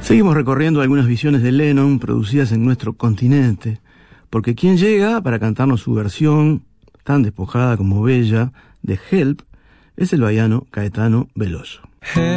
Seguimos recorriendo algunas visiones de Lennon producidas en nuestro continente, porque quien llega para cantarnos su versión, tan despojada como bella, de Help, es el baiano Caetano Veloso.